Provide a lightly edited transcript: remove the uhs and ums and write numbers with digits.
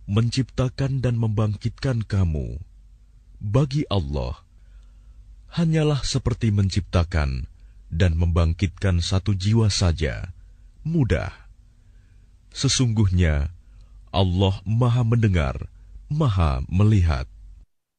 menciptakan dan membangkitkan kamu, bagi Allah, hanyalah seperti menciptakan dan membangkitkan satu jiwa saja, mudah. Sesungguhnya Allah Maha Mendengar, Maha Melihat.